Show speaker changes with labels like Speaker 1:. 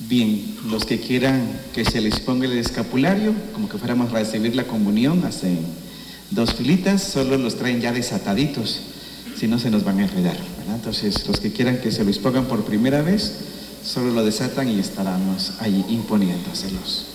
Speaker 1: Bien, los que quieran que se les ponga el escapulario, como que fuéramos a recibir la comunión, hacen 2 filitas, solo los traen ya desataditos, si no se nos van a enredar, ¿verdad? Entonces, los que quieran que se los pongan por primera vez, solo lo desatan y estaremos ahí imponiéndoselos.